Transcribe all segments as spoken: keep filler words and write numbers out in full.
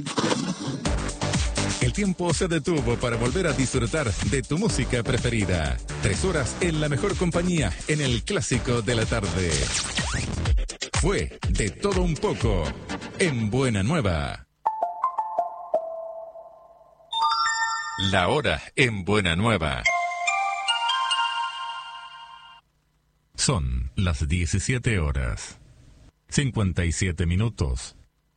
El tiempo se detuvo para volver a disfrutar de tu música preferida. Tres horas en la mejor compañía en el clásico de la tarde. Fue De Todo Un Poco en Buena Nueva. La hora en Buena Nueva. Son las diecisiete horas. cincuenta y siete minutos.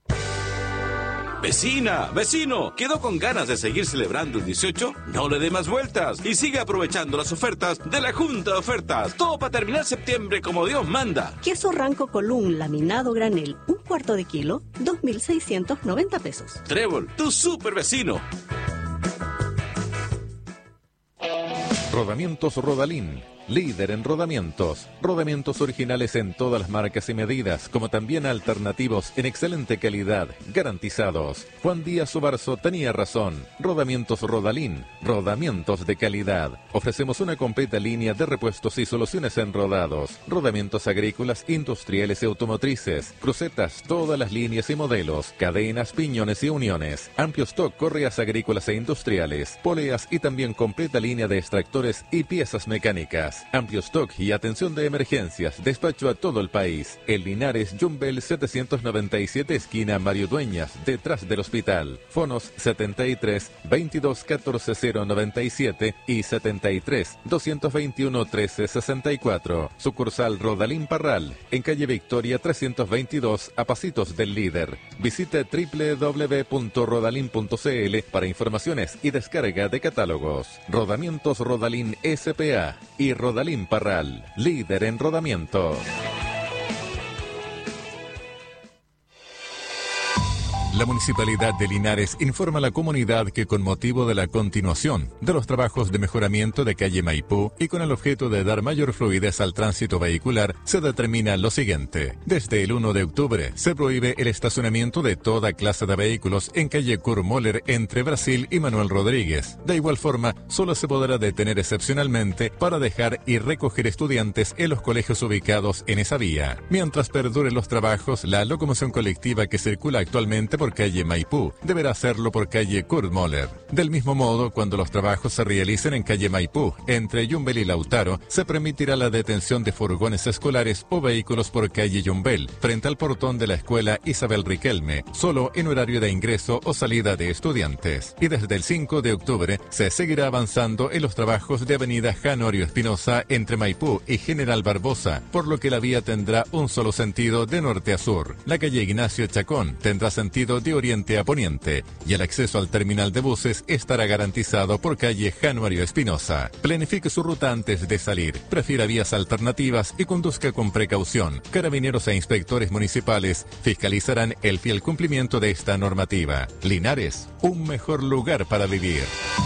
Vecina, vecino, ¿quedó con ganas de seguir celebrando el dieciocho? No le dé más vueltas y sigue aprovechando las ofertas de la Junta de Ofertas. Todo para terminar septiembre como Dios manda. Queso Ranco Colún laminado granel, un cuarto de kilo, dos mil seiscientos noventa pesos. Trébol, tu super vecino. Rodamientos Rodalín, líder en rodamientos. Rodamientos originales en todas las marcas y medidas, como también alternativos en excelente calidad, garantizados. Juan Díaz Obarzo tenía razón. Rodamientos Rodalín, rodamientos de calidad. Ofrecemos una completa línea de repuestos y soluciones en rodados. Rodamientos agrícolas, industriales y automotrices. Crucetas, todas las líneas y modelos. Cadenas, piñones y uniones. Amplio stock, correas agrícolas e industriales. Poleas y también completa línea de extractores y piezas mecánicas. Amplio stock y atención de emergencias. Despacho a todo el país. En Linares, Jumbel setecientos noventa y siete, esquina Mario Dueñas, detrás del hospital. Fonos setenta y tres, veintidós, catorce, cero noventa y siete y setenta y tres, doscientos veintiuno, trece, sesenta y cuatro. Sucursal Rodalín Parral, en calle Victoria trescientos veintidós, a pasitos del líder. Visite doble u doble u doble u punto rodalin punto c l para informaciones y descarga de catálogos. Rodamientos Rodalín S P A y Rodalín Parral, líder en rodamiento. La Municipalidad de Linares informa a la comunidad que con motivo de la continuación de los trabajos de mejoramiento de calle Maipú y con el objeto de dar mayor fluidez al tránsito vehicular, se determina lo siguiente. Desde el primero de octubre se prohíbe el estacionamiento de toda clase de vehículos en calle Kurt Moller entre Brasil y Manuel Rodríguez. De igual forma, solo se podrá detener excepcionalmente para dejar y recoger estudiantes en los colegios ubicados en esa vía. Mientras perduren los trabajos, la locomoción colectiva que circula actualmente por por calle Maipú, deberá hacerlo por calle Kurt Moller. Del mismo modo, cuando los trabajos se realicen en calle Maipú, entre Yumbel y Lautaro, se permitirá la detención de furgones escolares o vehículos por calle Yumbel, frente al portón de la escuela Isabel Riquelme, solo en horario de ingreso o salida de estudiantes. Y desde el cinco de octubre se seguirá avanzando en los trabajos de avenida Janorio Espinosa entre Maipú y General Barbosa, por lo que la vía tendrá un solo sentido de norte a sur. La calle Ignacio Chacón tendrá sentido de oriente a poniente y el acceso al terminal de buses estará garantizado por calle Januario Espinosa. Planifique su ruta antes de salir, prefiera vías alternativas y conduzca con precaución. Carabineros e inspectores municipales fiscalizarán el fiel cumplimiento de esta normativa. Linares, un mejor lugar para vivir.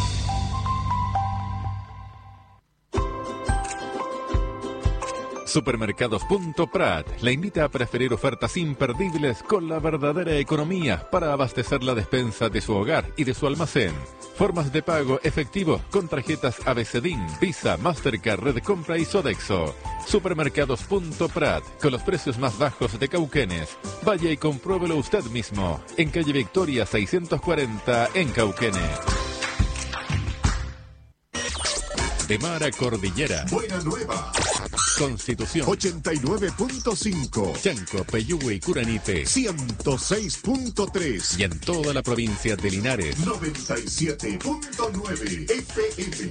Supermercados Punto Prat la invita a preferir ofertas imperdibles con la verdadera economía para abastecer la despensa de su hogar y de su almacén. Formas de pago efectivo con tarjetas Abecedín, Visa, Mastercard, Red Compra y Sodexo. Supermercados Punto Prat, con los precios más bajos de Cauquenes. Vaya y compruébelo usted mismo. En calle Victoria seiscientos cuarenta en Cauquenes. De mar a cordillera. Buena Nueva. Constitución. ochenta y nueve punto cinco. Chanco, Peyúgue y Curanipe. ciento seis punto tres. Y en toda la provincia de Linares. noventa y siete punto nueve F M.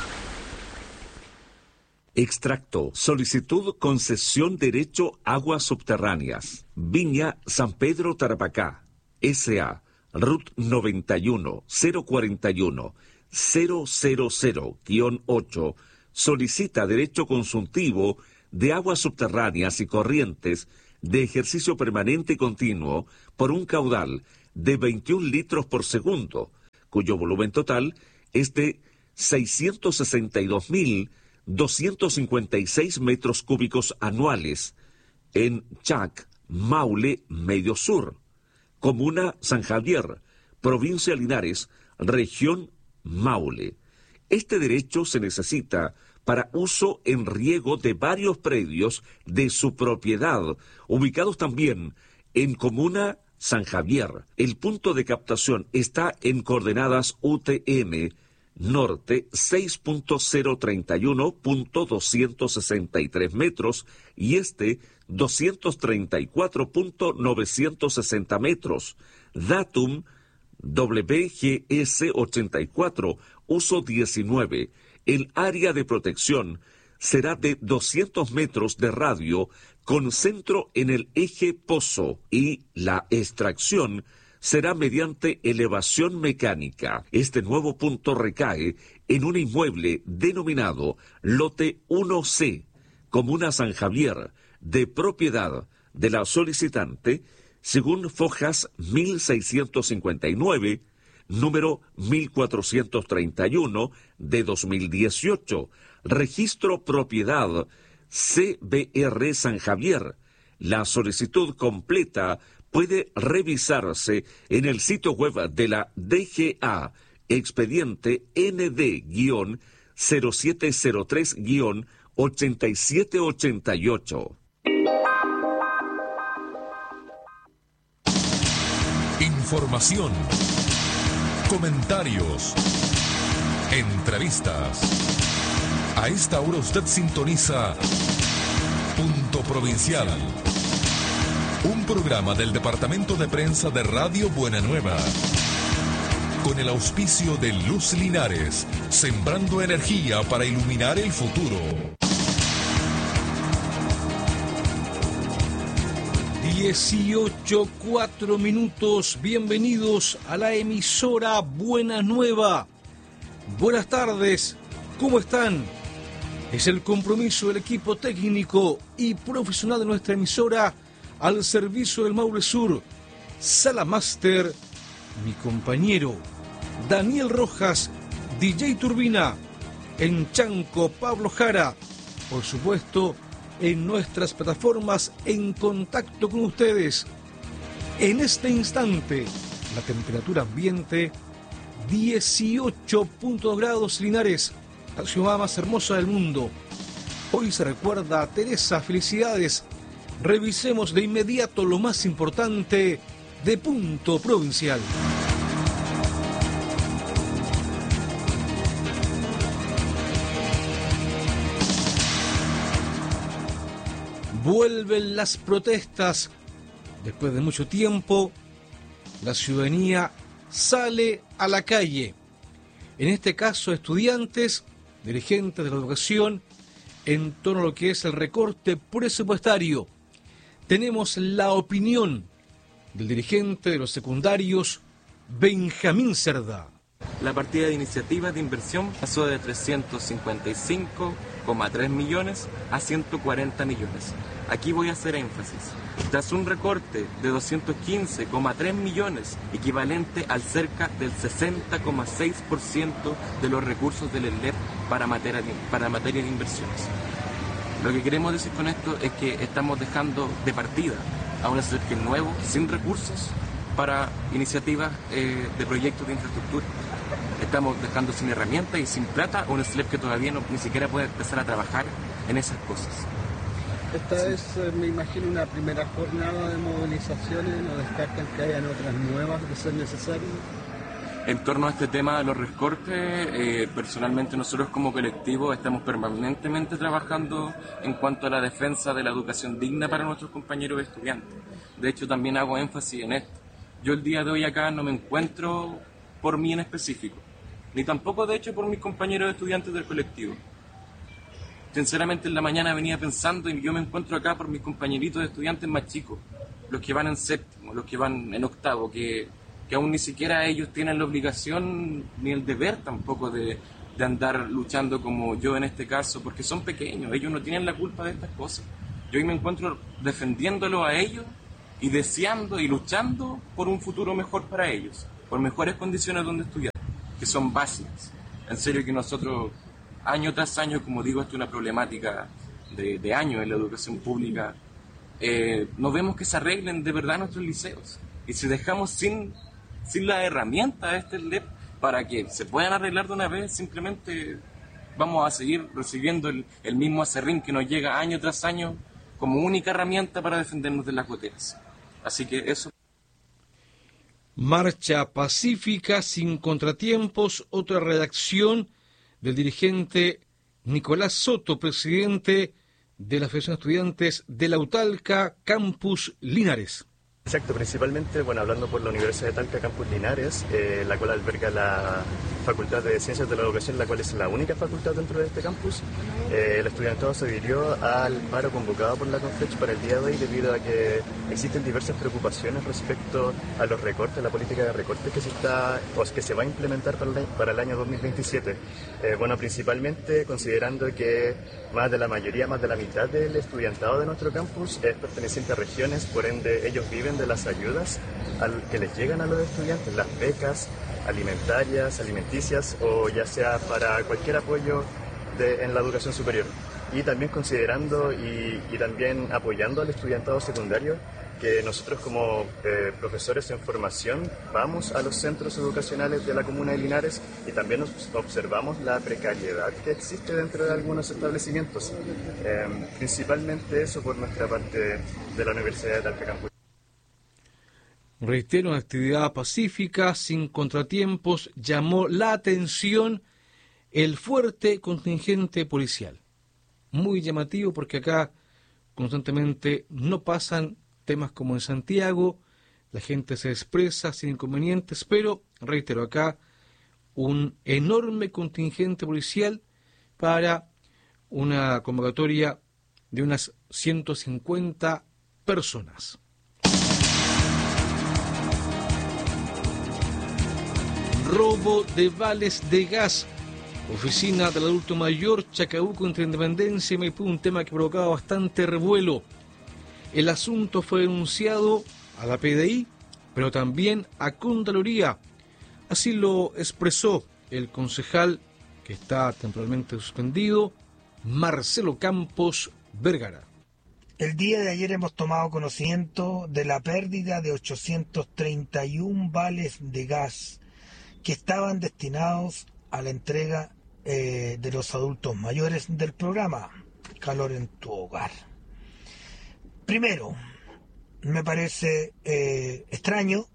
Extracto. Solicitud concesión derecho aguas subterráneas. Viña San Pedro Tarapacá. S A. RUT noventa y uno, cero cuarenta y uno, cero cero cero ocho. Solicita derecho consultivo de aguas subterráneas y corrientes de ejercicio permanente y continuo por un caudal de veintiún litros por segundo, cuyo volumen total es de seiscientos sesenta y dos mil doscientos cincuenta y seis metros cúbicos anuales en Chac, Maule, Medio Sur, Comuna San Javier, Provincia Linares, Región Maule. Este derecho se necesita para uso en riego de varios predios de su propiedad, ubicados también en Comuna San Javier. El punto de captación está en coordenadas U T M norte seis punto cero treinta y uno punto doscientos sesenta y tres metros y este doscientos treinta y cuatro punto novecientos sesenta metros. Datum W G S ochenta y cuatro, uso diecinueve. El área de protección será de doscientos metros de radio con centro en el eje pozo y la extracción será mediante elevación mecánica. Este nuevo punto recae en un inmueble denominado Lote uno C, Comuna San Javier, de propiedad de la solicitante, según Fojas mil seiscientos cincuenta y nueve, número mil cuatrocientos treinta y uno de dos mil dieciocho, registro propiedad C B R San Javier. La solicitud completa puede revisarse en el sitio web de la D G A, expediente N D cero siete cero tres ochenta y siete ochenta y ocho. Información, comentarios, entrevistas. A esta hora usted sintoniza Punto Provincial, un programa del Departamento de Prensa de Radio Buena Nueva, con el auspicio de Luz Linares, sembrando energía para iluminar el futuro. dieciocho, cuatro minutos, bienvenidos a la emisora Buena Nueva. Buenas tardes, ¿cómo están? Es el compromiso del equipo técnico y profesional de nuestra emisora al servicio del Maule Sur. Sala Master, mi compañero Daniel Rojas, D J Turbina, en Chanco, Pablo Jara, por supuesto, en nuestras plataformas en contacto con ustedes. En este instante, la temperatura ambiente dieciocho punto dos grados Linares, la ciudad más hermosa del mundo. Hoy se recuerda a Teresa, felicidades. Revisemos de inmediato lo más importante de Punto Provincial. Vuelven las protestas. Después de mucho tiempo, la ciudadanía sale a la calle. En este caso, estudiantes, dirigentes de la educación, en torno a lo que es el recorte presupuestario. Tenemos la opinión del dirigente de los secundarios, Benjamín Cerda. La partida de iniciativas de inversión pasó de trescientos cincuenta y cinco coma tres millones a ciento cuarenta millones. Aquí voy a hacer énfasis. Tras un recorte de doscientos quince coma tres millones, equivalente al cerca del sesenta coma seis por ciento de los recursos del E L E P para materia de, para materia de inversiones. Lo que queremos decir con esto es que estamos dejando de partida a un S L E P nuevo, sin recursos, para iniciativas eh, de proyectos de infraestructura. Estamos dejando sin herramientas y sin plata a un S L E P que todavía no, ni siquiera puede empezar a trabajar en esas cosas. Esta sí. es, eh, me imagino, una primera jornada de movilizaciones. ¿No descartan que hayan otras nuevas de ser necesario? En torno a este tema de los recortes, eh, personalmente nosotros como colectivo estamos permanentemente trabajando en cuanto a la defensa de la educación digna para nuestros compañeros estudiantes. De hecho, también hago énfasis en esto. Yo el día de hoy acá no me encuentro por mí en específico, ni tampoco de hecho por mis compañeros estudiantes del colectivo. Sinceramente en la mañana venía pensando y yo me encuentro acá por mis compañeritos de estudiantes más chicos, los que van en séptimo, los que van en octavo, que, que aún ni siquiera ellos tienen la obligación ni el deber tampoco de, de andar luchando como yo en este caso, porque son pequeños, ellos no tienen la culpa de estas cosas. Yo hoy me encuentro defendiéndolo a ellos y deseando y luchando por un futuro mejor para ellos, por mejores condiciones donde estudiar, que son básicas. En serio que nosotros, año tras año, como digo, esto es una problemática de, de años en la educación pública, eh, no vemos que se arreglen de verdad nuestros liceos. Y si dejamos sin, sin la herramienta de este L E P para que se puedan arreglar de una vez, simplemente vamos a seguir recibiendo el, el mismo acerrín que nos llega año tras año como única herramienta para defendernos de las goteras. Así que eso. Marcha pacífica, sin contratiempos, otra redacción del dirigente Nicolás Soto, presidente de la Federación de Estudiantes de la UTALCA, Campus Linares. Exacto, principalmente, bueno, hablando por la Universidad de Talca, Campus Linares, eh, la cual alberga la Facultad de Ciencias de la Educación, la cual es la única facultad dentro de este campus. Eh, el estudiantado se adhirió al paro convocado por la CONFECH para el día de hoy debido a que existen diversas preocupaciones respecto a los recortes, la política de recortes que se está o que se va a implementar para el, para el año dos mil veintisiete. Eh, bueno, principalmente considerando que más de la mayoría, más de la mitad del estudiantado de nuestro campus es perteneciente a regiones, por ende ellos viven de las ayudas al, que les llegan a los estudiantes, las becas alimentarias, alimenticias o ya sea para cualquier apoyo de, en la educación superior. Y también considerando y, y también apoyando al estudiantado secundario, que nosotros como eh, profesores en formación vamos a los centros educacionales de la comuna de Linares y también nos observamos la precariedad que existe dentro de algunos establecimientos. Eh, principalmente eso por nuestra parte de la Universidad de Talca Campus. Reitero, una actividad pacífica, sin contratiempos, llamó la atención el fuerte contingente policial. Muy llamativo porque acá constantemente no pasan temas como en Santiago, la gente se expresa sin inconvenientes, pero, reitero, acá un enorme contingente policial para una convocatoria de unas ciento cincuenta personas. Robo de vales de gas. Oficina del Adulto Mayor, Chacabuco, entre Independencia y Maipú, un tema que provocaba bastante revuelo. El asunto fue denunciado a la P D I, pero también a Contraloría. Así lo expresó el concejal, que está temporalmente suspendido, Marcelo Campos Vergara. El día de ayer hemos tomado conocimiento de la pérdida de ochocientos treinta y uno vales de gas que estaban destinados a la entrega eh, de los adultos mayores del programa Calor en tu Hogar. Primero, me parece eh, extraño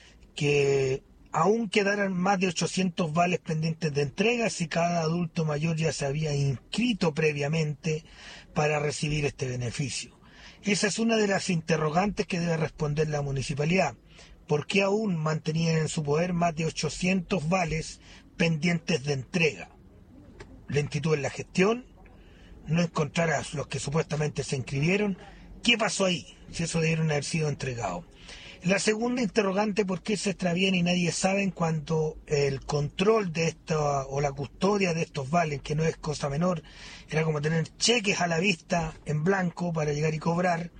que aún quedaran más de ochocientos vales pendientes de entrega si cada adulto mayor ya se había inscrito previamente para recibir este beneficio. Esa es una de las interrogantes que debe responder la municipalidad. ¿Por qué aún mantenían en su poder más de ochocientos vales pendientes de entrega? Lentitud en la gestión, no encontrar a los que supuestamente se inscribieron. ¿Qué pasó ahí? Si eso debieron haber sido entregado. La segunda interrogante, ¿por qué se extravían y nadie sabe en cuanto el control de esta o la custodia de estos vales, que no es cosa menor, era como tener cheques a la vista en blanco para llegar y cobrar,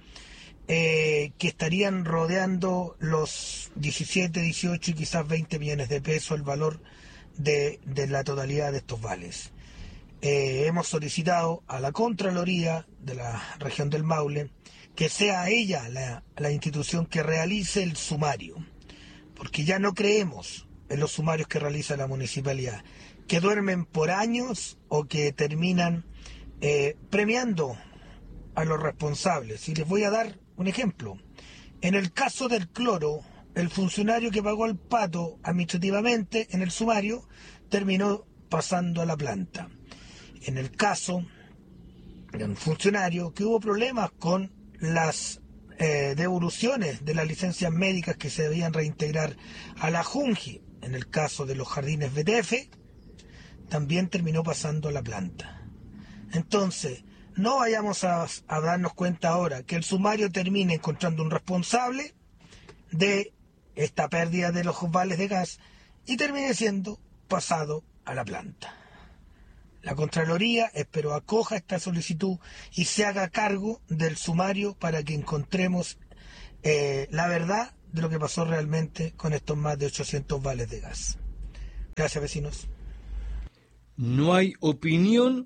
eh, que estarían rodeando los diecisiete, dieciocho y quizás veinte millones de pesos el valor de, de la totalidad de estos vales. Eh, hemos solicitado a la Contraloría de la región del Maule que sea ella la, la institución que realice el sumario, porque ya no creemos en los sumarios que realiza la municipalidad, que duermen por años o que terminan eh, premiando a los responsables. Y les voy a dar un ejemplo. En el caso del cloro, el funcionario que pagó al pato administrativamente en el sumario terminó pasando a la planta. En el caso de un funcionario que hubo problemas con las eh, devoluciones de las licencias médicas que se debían reintegrar a la Junji, en el caso de los jardines B T F, también terminó pasando a la planta. Entonces, no vayamos a, a darnos cuenta ahora que el sumario termine encontrando un responsable de esta pérdida de los vales de gas y termine siendo pasado a la planta. La Contraloría espero acoja esta solicitud y se haga cargo del sumario para que encontremos eh, la verdad de lo que pasó realmente con estos más de ochocientos vales de gas. Gracias, vecinos. No hay opinión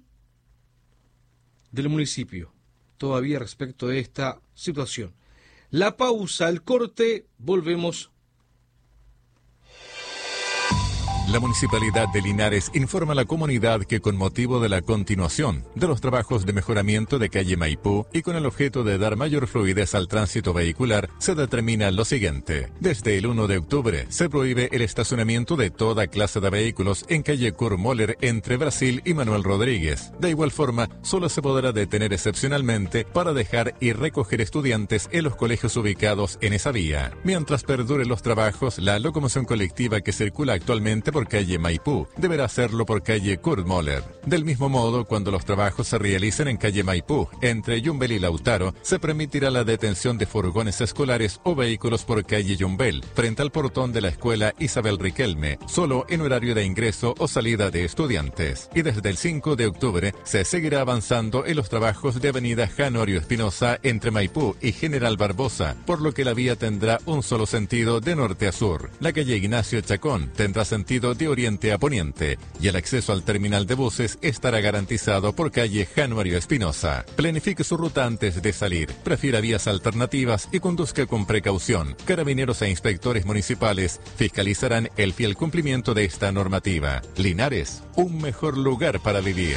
del municipio todavía respecto de esta situación. La pausa, el corte, volvemos. La Municipalidad de Linares informa a la comunidad que con motivo de la continuación de los trabajos de mejoramiento de calle Maipú y con el objeto de dar mayor fluidez al tránsito vehicular, se determina lo siguiente. Desde el uno de octubre se prohíbe el estacionamiento de toda clase de vehículos en calle Kurt Moller entre Brasil y Manuel Rodríguez. De igual forma, solo se podrá detener excepcionalmente para dejar y recoger estudiantes en los colegios ubicados en esa vía. Mientras perduren los trabajos, la locomoción colectiva que circula actualmente por calle Maipú deberá hacerlo por calle Kurt Moller. Del mismo modo, cuando los trabajos se realicen en calle Maipú, entre Yumbel y Lautaro, se permitirá la detención de furgones escolares o vehículos por calle Yumbel, frente al portón de la escuela Isabel Riquelme, solo en horario de ingreso o salida de estudiantes. Y desde el cinco de octubre se seguirá avanzando en los trabajos de avenida Janorio Espinosa entre Maipú y General Barbosa, por lo que la vía tendrá un solo sentido de norte a sur. La calle Ignacio Chacón tendrá sentido de oriente a poniente y el acceso al terminal de buses estará garantizado por calle Januario Espinosa. Planifique su ruta antes de salir, prefiera vías alternativas y conduzca con precaución. Carabineros e inspectores municipales fiscalizarán el fiel cumplimiento de esta normativa. Linares, un mejor lugar para vivir.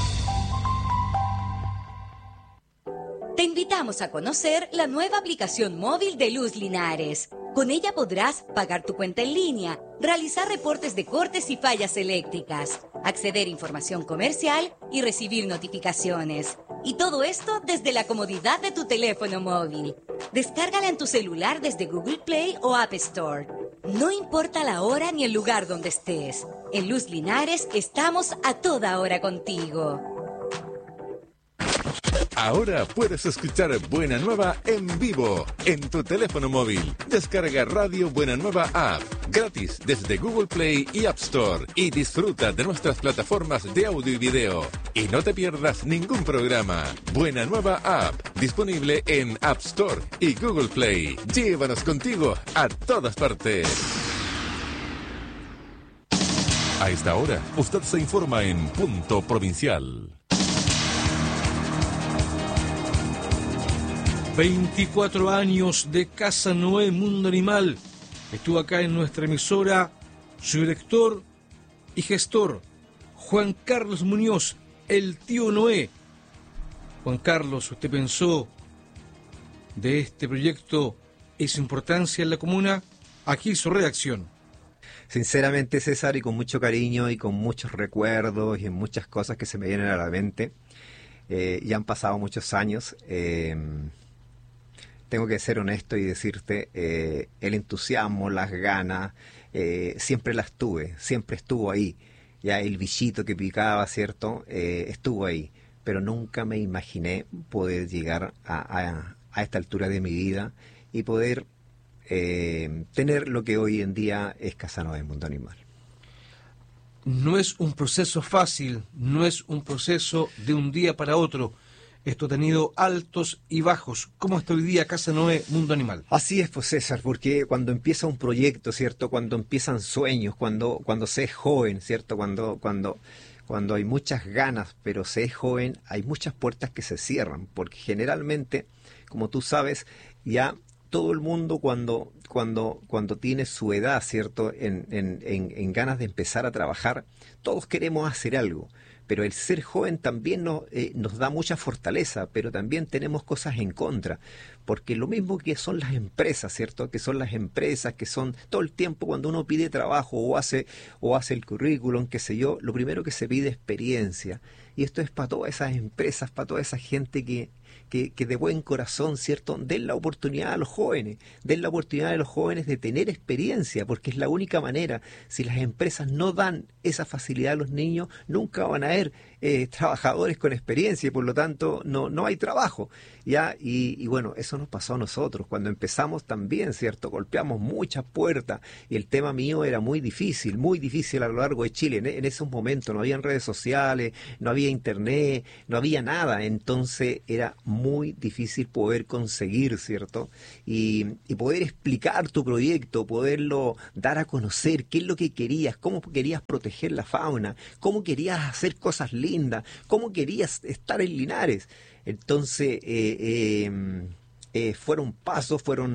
Te invitamos a conocer la nueva aplicación móvil de Luz Linares. Con ella podrás pagar tu cuenta en línea, realizar reportes de cortes y fallas eléctricas, acceder a información comercial y recibir notificaciones. Y todo esto desde la comodidad de tu teléfono móvil. Descárgala en tu celular desde Google Play o App Store. No importa la hora ni el lugar donde estés. En Luz Linares estamos a toda hora contigo. Ahora puedes escuchar Buena Nueva en vivo en tu teléfono móvil. Descarga Radio Buena Nueva App gratis desde Google Play y App Store y disfruta de nuestras plataformas de audio y video. Y no te pierdas ningún programa. Buena Nueva App, disponible en App Store y Google Play. Llévanos contigo a todas partes. A esta hora, usted se informa en Punto Provincial. veinticuatro años de Casa Noé Mundo Animal. Estuvo acá en nuestra emisora su director y gestor, Juan Carlos Muñoz, el tío Noé. Juan Carlos, ¿usted pensó de este proyecto y su importancia en la comuna? Aquí su reacción. Sinceramente, César, y con mucho cariño y con muchos recuerdos y muchas cosas que se me vienen a la mente, eh, ya han pasado muchos años. Eh, Tengo que ser honesto y decirte, eh, el entusiasmo, las ganas, eh, siempre las tuve, siempre estuvo ahí. Ya el bichito que picaba, ¿cierto? Eh, estuvo ahí, pero nunca me imaginé poder llegar a, a, a esta altura de mi vida y poder eh, tener lo que hoy en día es Casa Noé Mundo Animal. No es un proceso fácil, no es un proceso de un día para otro. Esto ha tenido altos y bajos. ¿Cómo está hoy día Casa Noé Mundo Animal? Así es, pues César, porque cuando empieza un proyecto, ¿cierto? Cuando empiezan sueños, cuando, cuando se es joven, ¿cierto? Cuando, cuando, cuando hay muchas ganas, pero se es joven, hay muchas puertas que se cierran, porque generalmente, como tú sabes, ya todo el mundo cuando, cuando, cuando tiene su edad, ¿cierto? En, en, en, en ganas de empezar a trabajar, todos queremos hacer algo. Pero el ser joven también nos, eh, nos da mucha fortaleza, pero también tenemos cosas en contra, porque lo mismo que son las empresas, ¿cierto? Que son las empresas, que son todo el tiempo cuando uno pide trabajo o hace, o hace el currículum, qué sé yo, lo primero que se pide es experiencia. Y esto es para todas esas empresas, para toda esa gente que, que, que de buen corazón, ¿cierto? Den la oportunidad a los jóvenes, den la oportunidad a los jóvenes de tener experiencia, porque es la única manera. Si las empresas no dan esa facilidad a los niños, nunca van a haber eh, trabajadores con experiencia y por lo tanto no, no hay trabajo. ¿Ya? Y, y bueno, eso nos pasó a nosotros. Cuando empezamos también, ¿cierto? Golpeamos muchas puertas y el tema mío era muy difícil, muy difícil a lo largo de Chile. En, en esos momentos no había redes sociales, no había internet, no había nada. Entonces era muy difícil poder conseguir, ¿cierto? Y, y poder explicar tu proyecto, poderlo dar a conocer, qué es lo que querías, cómo querías proteger la fauna, cómo querías hacer cosas lindas, cómo querías estar en Linares. Entonces, eh, eh, eh, fueron pasos, fueron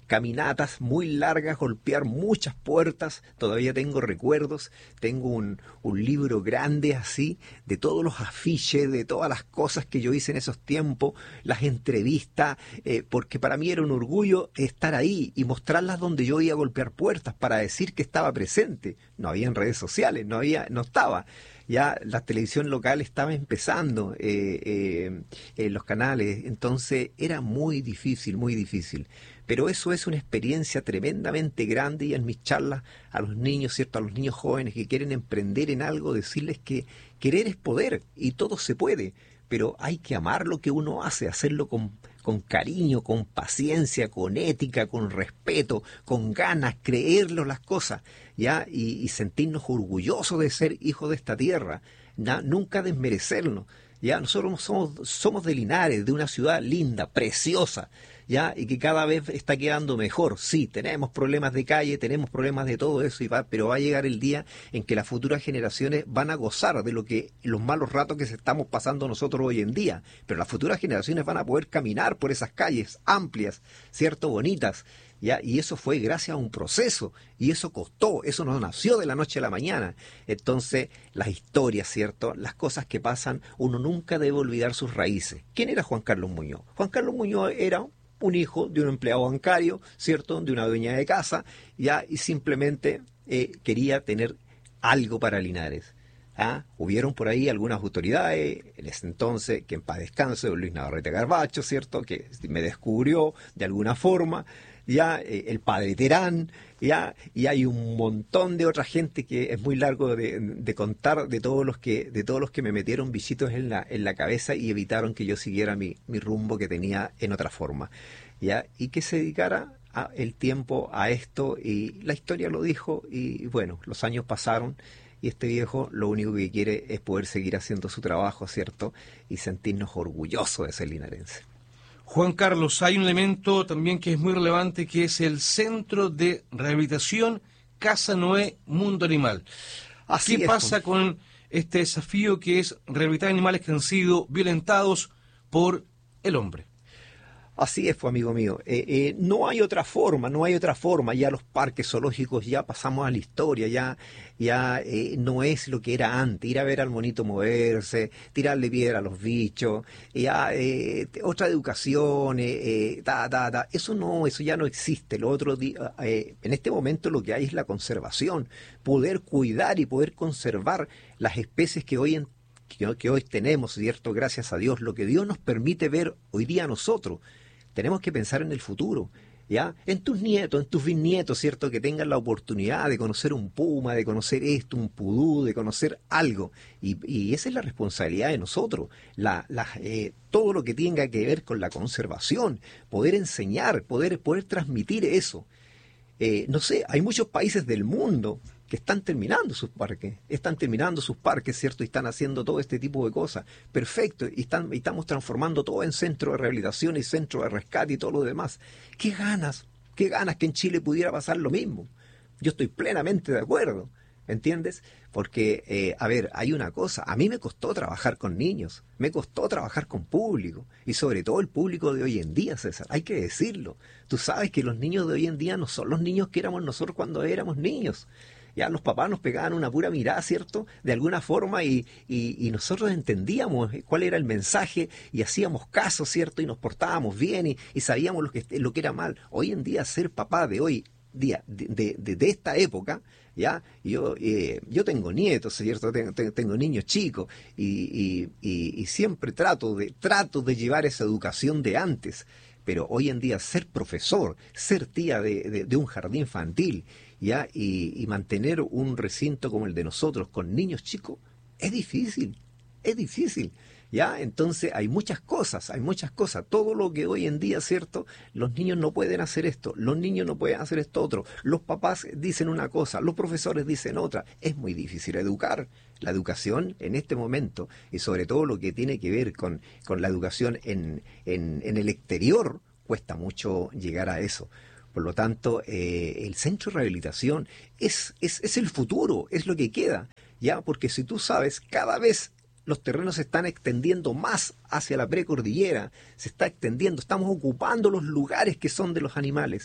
caminatas muy largas, golpear muchas puertas. Todavía tengo recuerdos, tengo un, un libro grande así, de todos los afiches, de todas las cosas que yo hice en esos tiempos, las entrevistas, eh, porque para mí era un orgullo estar ahí y mostrarlas donde yo iba a golpear puertas para decir que estaba presente. No había en redes sociales, no había, no estaba. Ya la televisión local estaba empezando, eh, eh, eh, los canales, entonces era muy difícil, muy difícil. Pero eso es una experiencia tremendamente grande, y en mis charlas a los niños, ¿cierto? A los niños jóvenes que quieren emprender en algo, decirles que querer es poder y todo se puede, pero hay que amar lo que uno hace, hacerlo con, con cariño, con paciencia, con ética, con respeto, con ganas, creerlo las cosas, ¿ya? Y, y sentirnos orgullosos de ser hijos de esta tierra, ¿ya? Nunca desmerecernos, ¿ya? Nosotros somos, somos de Linares, de una ciudad linda, preciosa, ¿ya? Y que cada vez está quedando mejor. Sí, tenemos problemas de calle, tenemos problemas de todo eso, y va, pero va a llegar el día en que las futuras generaciones van a gozar de lo que los malos ratos que se estamos pasando nosotros hoy en día, pero las futuras generaciones van a poder caminar por esas calles amplias, ¿cierto? Bonitas, ¿ya? Y eso fue gracias a un proceso, y eso costó, eso no nació de la noche a la mañana. Entonces, las historias, ¿cierto? Las cosas que pasan, uno nunca debe olvidar sus raíces. ¿Quién era Juan Carlos Muñoz? Juan Carlos Muñoz era un hijo de un empleado bancario, ¿cierto? De una dueña de casa, ya, y simplemente eh, quería tener algo para Linares. ¿Ah? Hubieron por ahí algunas autoridades, en ese entonces, que en paz descanse, don Luis Navarrete Garbacho, ¿cierto? Que me descubrió de alguna forma, ya, eh, el padre Terán, ya, y hay un montón de otra gente que es muy largo de, de contar, de todos los que, de todos los que me metieron bichitos en la, en la cabeza y evitaron que yo siguiera mi, mi rumbo que tenía en otra forma, ya, y que se dedicara a, el tiempo a esto, y la historia lo dijo, y bueno, los años pasaron, y este viejo lo único que quiere es poder seguir haciendo su trabajo, ¿cierto? Y sentirnos orgullosos de ser linarense. Juan Carlos, hay un elemento también que es muy relevante, que es el Centro de Rehabilitación Casa Noé Mundo Animal. Así ¿Qué es, pasa con este desafío que es rehabilitar animales que han sido violentados por el hombre? Así es, pues, amigo mío. Eh, eh, no hay otra forma, no hay otra forma. Ya los parques zoológicos ya pasamos a la historia, ya, ya eh, no es lo que era antes. Ir a ver al monito moverse, tirarle piedra a los bichos, ya eh, otra educación, eh, eh, ta, ta, ta. Eso no, eso ya no existe. Lo otro, eh, en este momento lo que hay es la conservación, poder cuidar y poder conservar las especies que hoy en que, que hoy tenemos, ¿cierto? Gracias a Dios, lo que Dios nos permite ver hoy día a nosotros. Tenemos que pensar en el futuro, ¿ya? En tus nietos, en tus bisnietos, ¿cierto? Que tengan la oportunidad de conocer un puma, de conocer esto, un pudú, de conocer algo. Y, y esa es la responsabilidad de nosotros. La, la, eh, todo lo que tenga que ver con la conservación, poder enseñar, poder, poder transmitir eso. Eh, no sé, hay muchos países del mundo que están terminando sus parques, están terminando sus parques, ¿cierto? Y están haciendo todo este tipo de cosas. Perfecto, y, están, y estamos transformando todo en centro de rehabilitación y centro de rescate y todo lo demás. ¡Qué ganas! ¡Qué ganas que en Chile pudiera pasar lo mismo! Yo estoy plenamente de acuerdo, ¿entiendes? Porque, eh, a ver, hay una cosa, a mí me costó trabajar con niños, me costó trabajar con público, y sobre todo el público de hoy en día, César, hay que decirlo. Tú sabes que los niños de hoy en día no son los niños que éramos nosotros cuando éramos niños. Ya los papás nos pegaban una pura mirada, ¿cierto? De alguna forma, y, y, y nosotros entendíamos cuál era el mensaje y hacíamos caso, ¿cierto? Y nos portábamos bien y, y sabíamos lo que, lo que era mal. Hoy en día, ser papá de hoy día, de, de, de, de esta época, ya, yo, eh, yo tengo nietos, ¿cierto? Tengo, tengo niños chicos y, y, y, y siempre trato de, trato de llevar esa educación de antes. Pero hoy en día ser profesor, ser tía de, de, de un jardín infantil, ¿ya? Y, y mantener un recinto como el de nosotros con niños chicos es difícil, es difícil, ¿ya? Entonces hay muchas cosas, hay muchas cosas. Todo lo que hoy en día, ¿cierto? Los niños no pueden hacer esto, los niños no pueden hacer esto otro, los papás dicen una cosa, los profesores dicen otra. Es muy difícil educar. La educación en este momento, y sobre todo lo que tiene que ver con, con la educación en, en, en el exterior, cuesta mucho llegar a eso. Por lo tanto, eh, el centro de rehabilitación es, es, es el futuro, es lo que queda, ¿ya? Porque si tú sabes, cada vez los terrenos se están extendiendo más hacia la precordillera, se está extendiendo, estamos ocupando los lugares que son de los animales.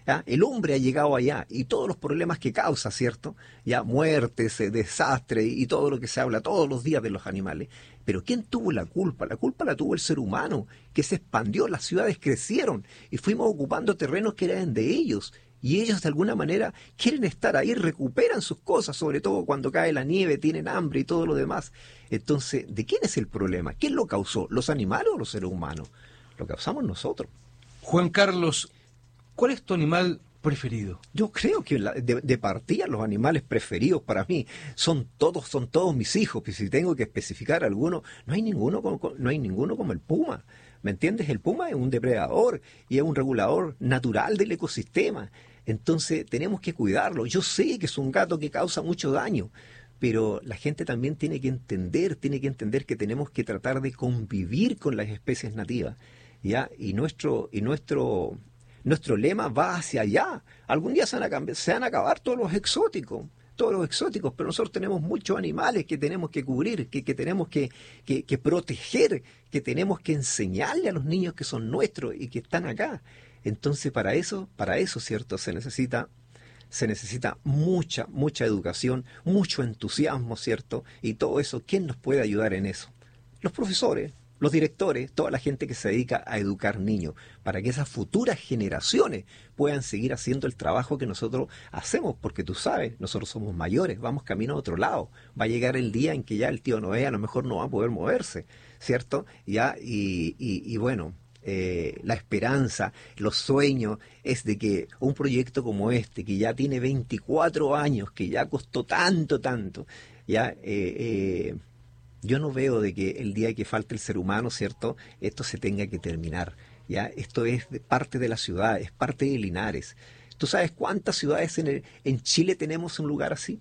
¿ya? El hombre ha llegado allá y todos los problemas que causa, ¿cierto? Ya muertes, eh, desastre y todo lo que se habla todos los días de los animales. Pero ¿quién tuvo la culpa? La culpa la tuvo el ser humano, que se expandió, las ciudades crecieron y fuimos ocupando terrenos que eran de ellos. Y ellos de alguna manera quieren estar ahí, recuperan sus cosas, sobre todo cuando cae la nieve, tienen hambre y todo lo demás. Entonces, ¿de quién es el problema? ¿Quién lo causó? ¿Los animales o los seres humanos? Lo causamos nosotros. Juan Carlos, ¿cuál es tu animal preferido? Yo creo que la, de, de partida los animales preferidos para mí son todos, son todos mis hijos. Y si tengo que especificar alguno, no hay ninguno como, no hay ninguno como el puma. ¿Me entiendes? El puma es un depredador y es un regulador natural del ecosistema. Entonces tenemos que cuidarlo. Yo sé que es un gato que causa mucho daño, pero la gente también tiene que entender, tiene que entender que tenemos que tratar de convivir con las especies nativas, ¿ya? Y nuestro, y nuestro, nuestro lema va hacia allá. Algún día se van a cambiar, se van a acabar todos los exóticos, todos los exóticos, pero nosotros tenemos muchos animales que tenemos que cubrir, que, que tenemos que, que, que proteger, que tenemos que enseñarle a los niños que son nuestros y que están acá. Entonces, para eso, para eso, ¿cierto? Se necesita, se necesita mucha, mucha educación, mucho entusiasmo, ¿cierto? Y todo eso, ¿quién nos puede ayudar en eso? Los profesores, los directores, toda la gente que se dedica a educar niños, para que esas futuras generaciones puedan seguir haciendo el trabajo que nosotros hacemos, porque tú sabes, nosotros somos mayores, vamos camino a otro lado. Va a llegar el día en que ya el tío Noé a lo mejor no va a poder moverse, ¿cierto? Ya, y, y, y bueno... Eh, la esperanza, los sueños es de que un proyecto como este, que ya tiene veinticuatro años, que ya costó tanto, tanto, ya eh, eh, yo no veo de que el día que falte el ser humano, ¿cierto?, esto se tenga que terminar. Ya esto es de parte de la ciudad, es parte de Linares. ¿Tú sabes cuántas ciudades en, el, en Chile tenemos un lugar así?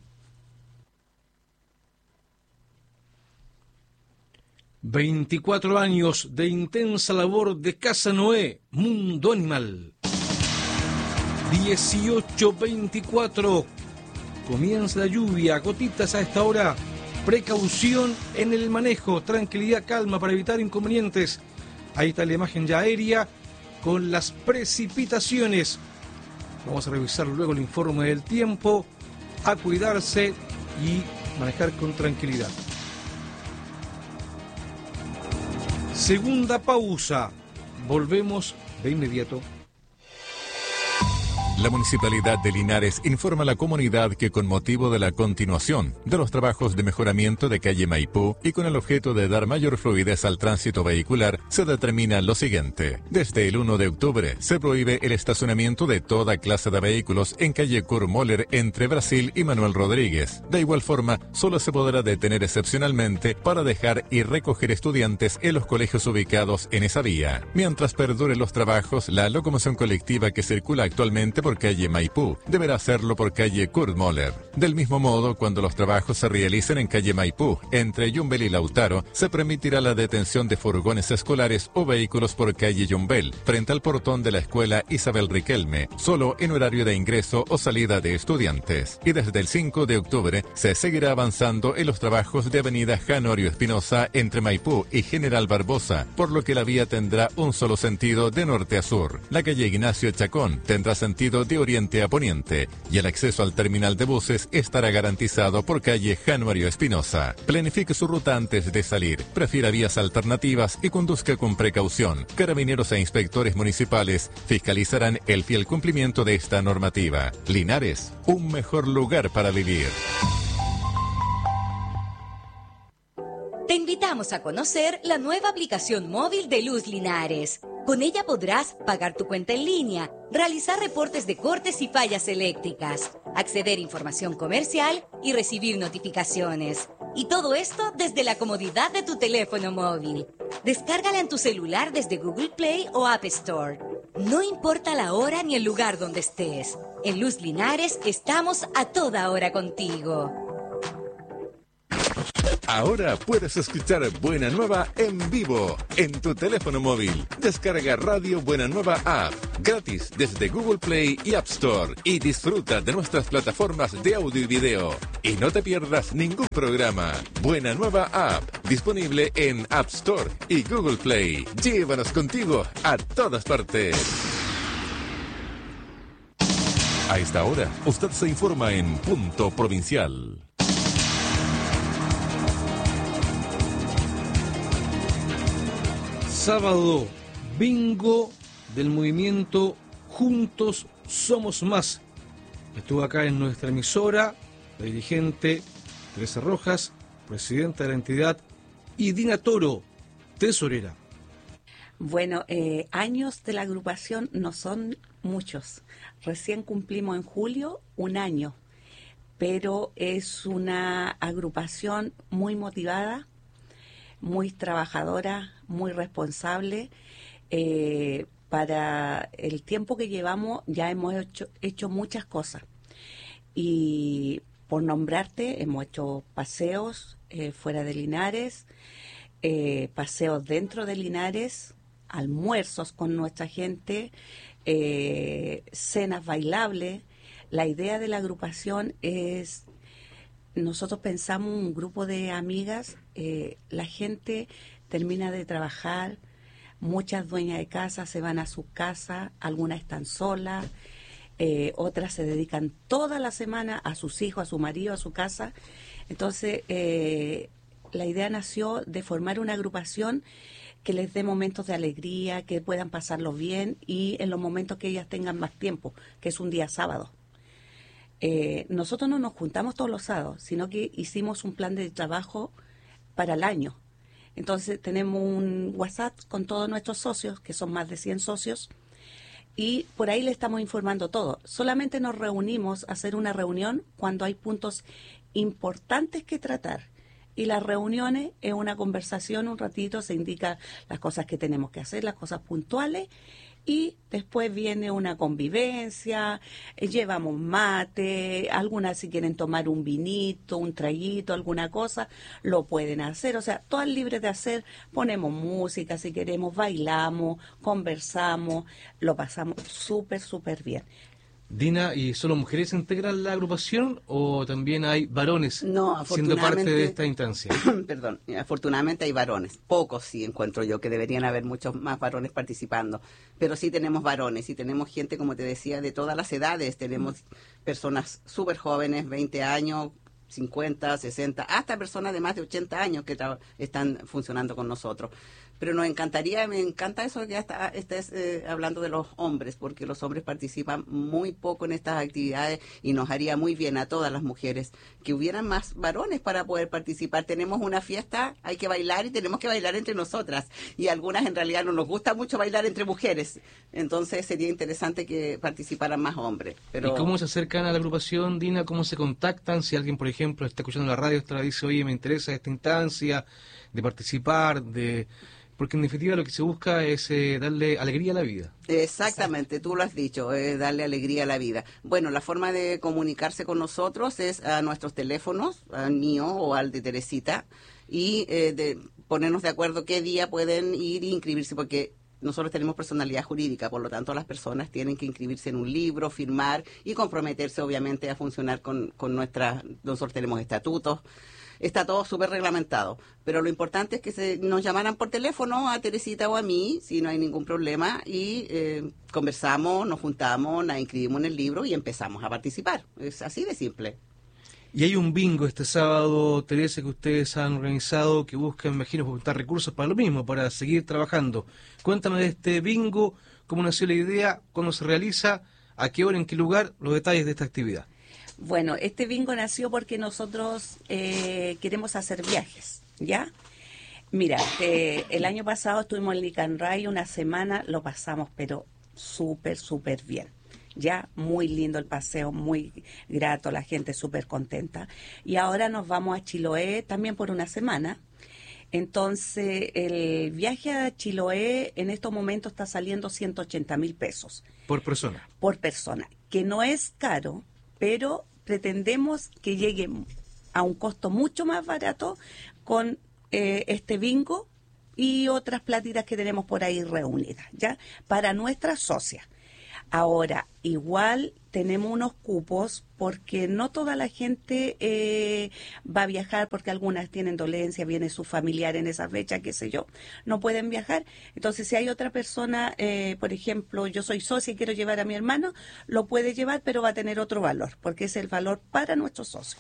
veinticuatro años de intensa labor de Casa Noé, Mundo Animal. dieciocho veinticuatro. Comienza la lluvia, gotitas a esta hora. Precaución en el manejo, tranquilidad, calma para evitar inconvenientes. Ahí está la imagen ya aérea con las precipitaciones. Vamos a revisar luego el informe del tiempo, a cuidarse y manejar con tranquilidad. Segunda pausa. Volvemos de inmediato. La Municipalidad de Linares informa a la comunidad que con motivo de la continuación de los trabajos de mejoramiento de calle Maipú y con el objeto de dar mayor fluidez al tránsito vehicular, se determina lo siguiente. Desde el uno de octubre se prohíbe el estacionamiento de toda clase de vehículos en calle Kurt Moller entre Brasil y Manuel Rodríguez. De igual forma, solo se podrá detener excepcionalmente para dejar y recoger estudiantes en los colegios ubicados en esa vía. Mientras perduren los trabajos, la locomoción colectiva que circula actualmente por calle Maipú deberá hacerlo por calle Kurt Moller. Del mismo modo, cuando los trabajos se realicen en calle Maipú, entre Yumbel y Lautaro, se permitirá la detención de furgones escolares o vehículos por calle Yumbel, frente al portón de la escuela Isabel Riquelme, solo en horario de ingreso o salida de estudiantes. Y desde el cinco de octubre se seguirá avanzando en los trabajos de avenida Janorio Espinosa entre Maipú y General Barbosa, por lo que la vía tendrá un solo sentido de norte a sur. La calle Ignacio Chacón tendrá sentido de oriente a poniente y el acceso al terminal de buses estará garantizado por calle Januario Espinosa. Planifique su ruta antes de salir, prefiera vías alternativas y conduzca con precaución. Carabineros e inspectores municipales fiscalizarán el fiel cumplimiento de esta normativa. Linares, un mejor lugar para vivir. Te invitamos a conocer la nueva aplicación móvil de Luz Linares. Con ella podrás pagar tu cuenta en línea, realizar reportes de cortes y fallas eléctricas, acceder a información comercial y recibir notificaciones. Y todo esto desde la comodidad de tu teléfono móvil. Descárgala en tu celular desde Google Play o App Store. No importa la hora ni el lugar donde estés. En Luz Linares estamos a toda hora contigo. Ahora puedes escuchar Buena Nueva en vivo en tu teléfono móvil. Descarga Radio Buena Nueva App gratis desde Google Play y App Store y disfruta de nuestras plataformas de audio y video. Y no te pierdas ningún programa. Buena Nueva App, disponible en App Store y Google Play. Llévanos contigo a todas partes. A esta hora, usted se informa en Punto Provincial. Sábado, bingo del movimiento Juntos Somos Más. Estuvo acá en nuestra emisora la dirigente Teresa Rojas, presidenta de la entidad, y Dina Toro, tesorera. Bueno, eh, años de la agrupación no son muchos. Recién cumplimos en julio un año, pero es una agrupación muy motivada, muy trabajadora, muy responsable. Eh, para el tiempo que llevamos ya hemos hecho, hecho muchas cosas. Y por nombrarte, hemos hecho paseos eh, fuera de Linares, eh, paseos dentro de Linares, almuerzos con nuestra gente, eh, cenas bailables. La idea de la agrupación es, nosotros pensamos un grupo de amigas, eh, la gente termina de trabajar, muchas dueñas de casa se van a su casa, algunas están solas, eh, otras se dedican toda la semana a sus hijos, a su marido, a su casa. Entonces, eh, la idea nació de formar una agrupación que les dé momentos de alegría, que puedan pasarlo bien y en los momentos que ellas tengan más tiempo, que es un día sábado. Eh, nosotros no nos juntamos todos los sábados, sino que hicimos un plan de trabajo para el año. Entonces tenemos un WhatsApp con todos nuestros socios, que son más de cien socios, y por ahí le estamos informando todo. Solamente nos reunimos a hacer una reunión cuando hay puntos importantes que tratar. Y las reuniones es una conversación, un ratito, se indica las cosas que tenemos que hacer, las cosas puntuales, y después viene una convivencia, eh, llevamos mate, algunas si quieren tomar un vinito, un traguito, alguna cosa, lo pueden hacer, o sea, todas libres de hacer, ponemos música si queremos, bailamos, conversamos, lo pasamos súper, súper bien. Dina, ¿y solo mujeres integran la agrupación o también hay varones no, siendo parte de esta instancia? Perdón, afortunadamente hay varones, pocos sí encuentro yo, que deberían haber muchos más varones participando, pero sí tenemos varones y tenemos gente, como te decía, de todas las edades, tenemos personas súper jóvenes, veinte años, cincuenta, sesenta, hasta personas de más de ochenta años que están funcionando con nosotros. Pero nos encantaría, me encanta eso que ya está, estés eh, hablando de los hombres, porque los hombres participan muy poco en estas actividades y nos haría muy bien a todas las mujeres que hubieran más varones para poder participar. Tenemos una fiesta, hay que bailar y tenemos que bailar entre nosotras, y algunas en realidad no nos gusta mucho bailar entre mujeres, entonces sería interesante que participaran más hombres. Pero... ¿Y cómo se acercan a la agrupación, Dina? ¿Cómo se contactan? Si alguien, por ejemplo, está escuchando la radio, esta dice, oye, me interesa esta instancia de participar, de... porque en definitiva lo que se busca es eh, darle alegría a la vida. Exactamente, tú lo has dicho, eh, darle alegría a la vida. Bueno, la forma de comunicarse con nosotros es a nuestros teléfonos, al mío o al de Teresita, y eh, de ponernos de acuerdo qué día pueden ir e inscribirse, porque nosotros tenemos personalidad jurídica, por lo tanto las personas tienen que inscribirse en un libro, firmar y comprometerse obviamente a funcionar con, con nuestras, nosotros tenemos estatutos. Está todo súper reglamentado, pero lo importante es que se nos llamaran por teléfono a Teresita o a mí, si no hay ningún problema, y eh, conversamos, nos juntamos, nos inscribimos en el libro y empezamos a participar. Es así de simple. Y hay un bingo este sábado, Teresa, que ustedes han organizado, que busca, me imagino, juntar recursos para lo mismo, para seguir trabajando. Cuéntame de este bingo, cómo nació la idea, cuándo se realiza, a qué hora, en qué lugar, los detalles de esta actividad. Bueno, este bingo nació porque nosotros eh, queremos hacer viajes, ¿ya? Mira, eh, el año pasado estuvimos en Licanray una semana, lo pasamos, pero súper, súper bien, ¿ya? Muy lindo el paseo, muy grato, la gente súper contenta. Y ahora nos vamos a Chiloé también por una semana. Entonces, el viaje a Chiloé en estos momentos está saliendo ciento ochenta mil pesos. ¿Por persona? Por persona, que no es caro, pero pretendemos que llegue a un costo mucho más barato con eh, este bingo y otras platitas que tenemos por ahí reunidas, ¿ya? Para nuestras socias. Ahora, igual tenemos unos cupos porque no toda la gente eh, va a viajar porque algunas tienen dolencia, viene su familiar en esa fecha, qué sé yo, no pueden viajar. Entonces, si hay otra persona, eh, por ejemplo, yo soy socia y quiero llevar a mi hermano, lo puede llevar, pero va a tener otro valor, porque es el valor para nuestros socios.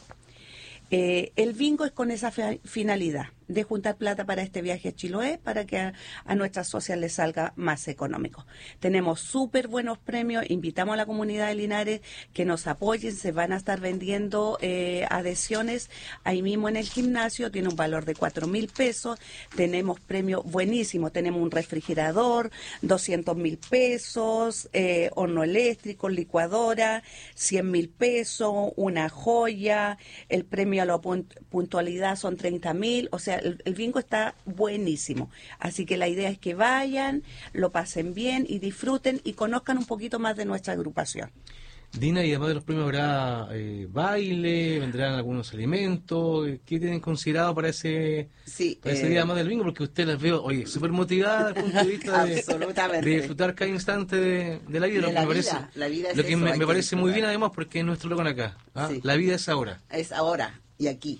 Eh, el bingo es con esa finalidad de juntar plata para este viaje a Chiloé para que a, a nuestras socias les salga más económico. Tenemos súper buenos premios, invitamos a la comunidad de Linares que nos apoyen, se van a estar vendiendo eh, adhesiones ahí mismo en el gimnasio, tiene un valor de cuatro mil pesos, tenemos premios buenísimos, tenemos un refrigerador, doscientos mil pesos, eh, horno eléctrico, licuadora, cien mil pesos, una joya, el premio a la puntualidad son treinta mil, o sea, El, el bingo está buenísimo, así que la idea es que vayan, lo pasen bien y disfruten y conozcan un poquito más de nuestra agrupación. Dina, y además de los premios habrá eh, baile, vendrán algunos alimentos, ¿qué tienen considerado para ese, sí, para ese eh, día además del bingo? Porque usted las veo, oye, súper motivada desde el punto de vista de, de disfrutar cada instante de, de la vida, de lo que, la me, vida, parece, la vida es lo que eso, me, hay me que parece muy disfrutar. bien además porque es nuestro logo acá, ¿ah? Sí. La vida es ahora. Es ahora y aquí.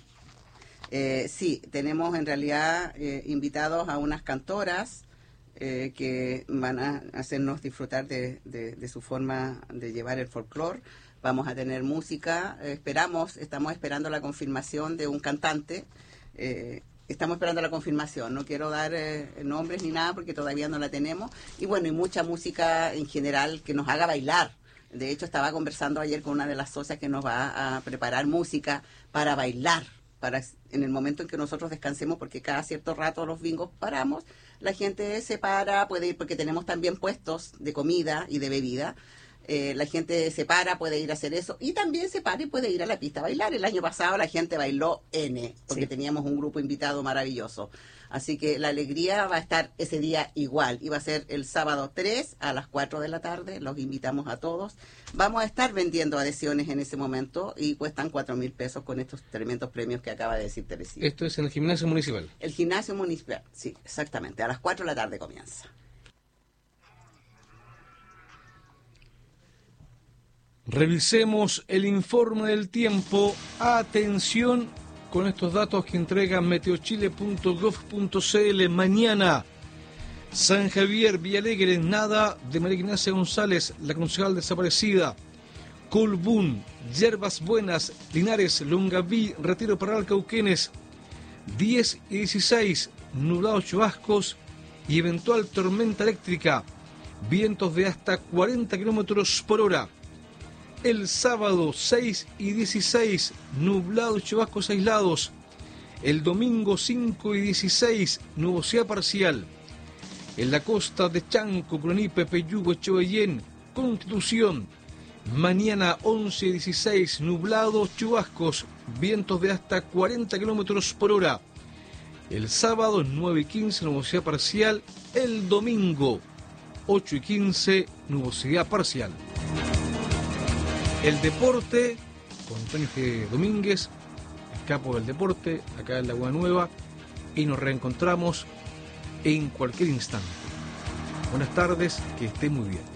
Eh, sí, tenemos en realidad eh, invitados a unas cantoras eh, que van a hacernos disfrutar de, de, de su forma de llevar el folclore. Vamos a tener música, eh, esperamos, estamos esperando la confirmación de un cantante. Eh, estamos esperando la confirmación, no quiero dar eh, nombres ni nada porque todavía no la tenemos. Y bueno, y mucha música en general que nos haga bailar. De hecho, estaba conversando ayer con una de las socias que nos va a preparar música para bailar. Para en el momento en que nosotros descansemos, porque cada cierto rato los bingos paramos, la gente se para, puede ir, porque tenemos también puestos de comida y de bebida, eh, la gente se para, puede ir a hacer eso, y también se para y puede ir a la pista a bailar. El año pasado la gente bailó N, porque sí, teníamos un grupo invitado maravilloso. Así que la alegría va a estar ese día igual, y va a ser el sábado tres a las cuatro de la tarde, los invitamos a todos. Vamos a estar vendiendo adhesiones en ese momento y cuestan cuatro mil pesos con estos tremendos premios que acaba de decir Teresita. Esto es en el gimnasio municipal. El gimnasio municipal, sí, exactamente, a las cuatro de la tarde comienza. Revisemos el informe del tiempo. Atención con estos datos que entrega meteochile punto gov punto cl. Mañana, San Javier, Villalegre, nada de María Ignacia González, la concejal desaparecida. Colbún, Yerbas Buenas, Linares, Longaví, Retiro Parral, Cauquenes, diez y dieciséis, nublados chubascos y eventual tormenta eléctrica, vientos de hasta cuarenta kilómetros por hora. El sábado seis y dieciséis, nublados chubascos aislados. El domingo cinco y dieciséis, nubosidad parcial. En la costa de Chanco, Clonipe, Peyugo, Echeverría, Constitución. Mañana once y dieciséis, nublados chubascos, vientos de hasta cuarenta kilómetros por hora. El sábado nueve y quince, nubosidad parcial. El domingo ocho y quince, nubosidad parcial. El deporte, con Antonio G. Domínguez, el capo del deporte, acá en la Buena Nueva, y nos reencontramos en cualquier instante. Buenas tardes, que esté muy bien.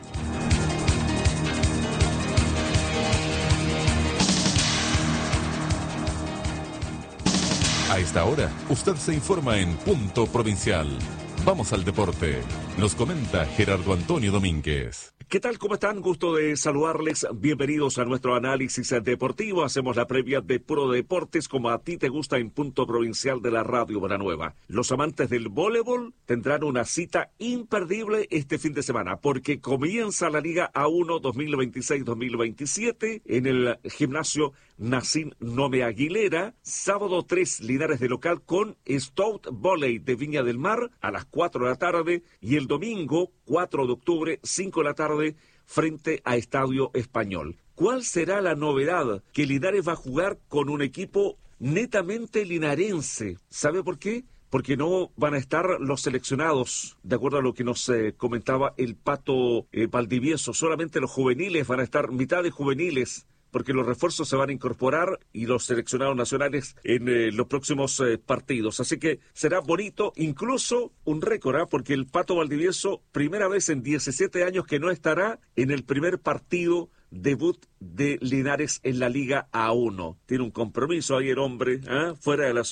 A esta hora, usted se informa en Punto Provincial. Vamos al deporte. Nos comenta Gerardo Antonio Domínguez. ¿Qué tal? ¿Cómo están? Gusto de saludarles. Bienvenidos a nuestro análisis deportivo. Hacemos la previa de Puro Deportes como a ti te gusta en Punto Provincial de la Radio Buenanueva. Los amantes del voleibol tendrán una cita imperdible este fin de semana porque comienza la Liga A uno dos mil veintiséis dos mil veintisiete en el gimnasio Nacín Nome Aguilera. Sábado tres, Linares de local con Stout Volley de Viña del Mar a las cuatro de la tarde y el domingo cuatro de octubre, cinco de la tarde frente a Estadio Español. ¿Cuál será la novedad? Que Linares va a jugar con un equipo netamente linarense. ¿Sabe por qué? Porque no van a estar los seleccionados, de acuerdo a lo que nos eh, comentaba el Pato eh, Valdivieso. Solamente los juveniles van a estar, mitad de juveniles porque los refuerzos se van a incorporar y los seleccionados nacionales en eh, los próximos eh, partidos. Así que será bonito, incluso un récord, ¿eh? Porque el Pato Valdivieso, primera vez en diecisiete años que no estará en el primer partido debut de Linares en la Liga A uno. Tiene un compromiso ahí el hombre, ¿eh? Fuera de la